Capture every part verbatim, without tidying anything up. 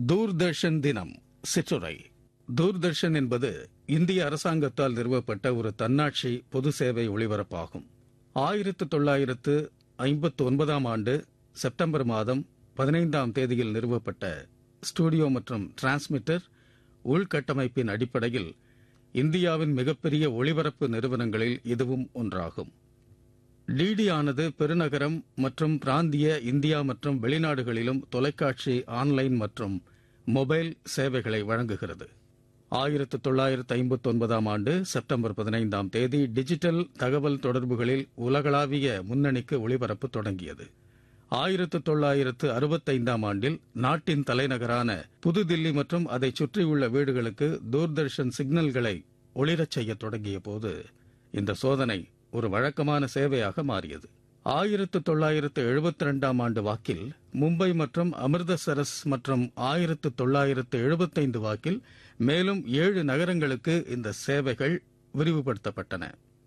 தூர்தர்ஷன் தினம் சிற்றுரை. தூர்தர்ஷன் என்பது இந்திய அரசாங்கத்தால் நிறுவப்பட்ட ஒரு தன்னாட்சி பொது சேவை ஒளிபரப்பாகும். ஆயிரத்து தொள்ளாயிரத்து ஐம்பத்து ஒன்பதாம் ஆண்டு செப்டம்பர் மாதம் பதினைந்தாம் தேதியில் நிறுவப்பட்ட ஸ்டுடியோ மற்றும் டிரான்ஸ்மிட்டர் உள்கட்டமைப்பின் அடிப்படையில் இந்தியாவின் மிகப்பெரிய ஒளிபரப்பு நிறுவனங்களில் இதுவும் ஒன்றாகும். டிடி ஆனது பெருநகரம் மற்றும் பிராந்திய இந்தியா மற்றும் வெளிநாடுகளிலும் தொலைக்காட்சி, ஆன்லைன் மற்றும் மொபைல் சேவைகளை வழங்குகிறது. ஆயிரத்து தொள்ளாயிரத்து ஐம்பத்தி ஒன்பதாம் ஆண்டு செப்டம்பர் பதினைந்தாம் தேதி டிஜிட்டல் தகவல் தொடர்புகளில் உலகளாவிய முன்னணிக்கு ஒளிபரப்பு தொடங்கியது. ஆயிரத்து தொள்ளாயிரத்து அறுபத்தைந்தாம் ஆண்டில் நாட்டின் தலைநகரான புதுதில்லி மற்றும் அதை சுற்றியுள்ள வீடுகளுக்கு தூர்தர்ஷன் சிக்னல்களை ஒளிரச் செய்ய தொடங்கிய போது இந்த சோதனை ஒரு வழக்கமான சேவையாக மாறியது. ஆயிரத்து தொள்ளாயிரத்து எழுபத்தி இரண்டாம் ஆண்டு வாக்கில் மும்பை மற்றும் அமிர்தசரஸ் மற்றும் ஆயிரத்து தொள்ளாயிரத்து எழுபத்தைந்து வாக்கில் மேலும் ஏழு நகரங்களுக்கு இந்த சேவைகள் விரிவுபடுத்தப்பட்டன.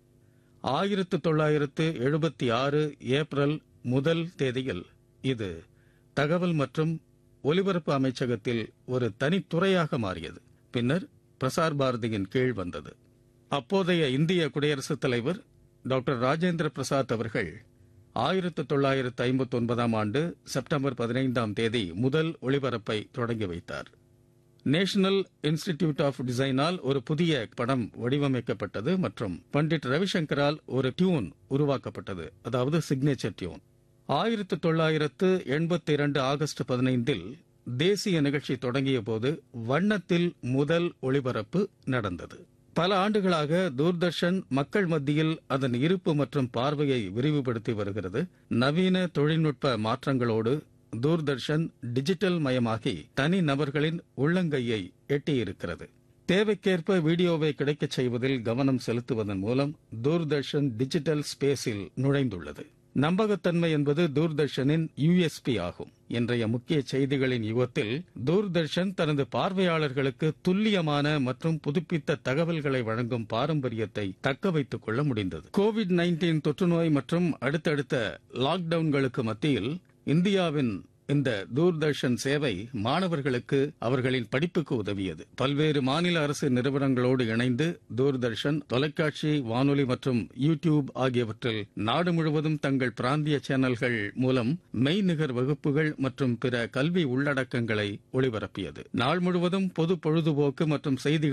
ஆயிரத்து தொள்ளாயிரத்து எழுபத்தி ஆறு ஏப்ரல் முதல் தேதியில் இது தகவல் மற்றும் ஒலிபரப்பு அமைச்சகத்தில் ஒரு தனித்துறையாக மாறியது. பின்னர் பிரசார் பாரதியின் கீழ் வந்தது. அப்போதைய இந்திய குடியரசுத் தலைவர் டாக்டர் ராஜேந்திர பிரசாத் அவர்கள் ஆயிரத்து தொள்ளாயிரத்து ஐம்பத்தி ஒன்பதாம் ஆண்டு செப்டம்பர் பதினைந்தாம் தேதி முதல் ஒளிபரப்பை தொடங்கி வைத்தார். நேஷனல் இன்ஸ்டிடியூட் ஆஃப் டிசைனால் ஒரு புதிய படம் வடிவமைக்கப்பட்டது மற்றும் பண்டிட் ரவிசங்கரால் ஒரு டியூன் உருவாக்கப்பட்டது, அதாவது சிக்னேச்சர் டியூன். ஆயிரத்து தொள்ளாயிரத்து எண்பத்தி இரண்டு ஆகஸ்ட் பதினைந்தில் தேசிய நிகழ்ச்சி தொடங்கிய போது வண்ணத்தில் முதல் ஒளிபரப்பு நடந்தது. பல ஆண்டுகளாக தூர்தர்ஷன் மக்கள் மத்தியில் அதன் இருப்பு மற்றும் பார்வையை விரிவுபடுத்தி வருகிறது. நவீன தொழில்நுட்ப மாற்றங்களோடு தூர்தர்ஷன் டிஜிட்டல் மயமாகி தனி நபர்களின் உள்ளங்கையை எட்டியிருக்கிறது. தேவைக்கேற்ப வீடியோவை கிடைக்கச் செய்வதில் கவனம் செலுத்துவதன் மூலம் தூர்தர்ஷன் டிஜிட்டல் ஸ்பேஸில் நுழைந்துள்ளது. நம்பகத்தன்மை என்பது தூர்தர்ஷனின் யுஎஸ்பி ஆகும். இன்றைய முக்கிய செய்திகளின் யுகத்தில் தூர்தர்ஷன் தனது பார்வையாளர்களுக்கு துல்லியமான மற்றும் புதுப்பித்த தகவல்களை வழங்கும் பாரம்பரியத்தை தக்க வைத்துக் கொள்ள முடிந்தது. கோவிட் பத்தொன்பது தொற்றுநோய் மற்றும் அடுத்தடுத்த லாக்டவுன்களுக்கு மத்தியில் இந்தியாவின் இந்த தூர்தர்ஷன் சேவை மாணவர்களுக்கு அவர்களின் படிப்புக்கு உதவியது. பல்வேறு மாநில அரசு நிறுவனங்களோடு இணைந்து தூர்தர்ஷன் தொலைக்காட்சி, வானொலி மற்றும் யூடியூப் ஆகியவற்றில் நாடு முழுவதும் தங்கள் பிராந்திய சேனல்கள் மூலம் மெய்நிகர் வகுப்புகள் மற்றும் பிற கல்வி உள்ளடக்கங்களை ஒளிபரப்பியது. நாள் முழுவதும் பொது பொழுதுபோக்கு மற்றும் செய்திகள்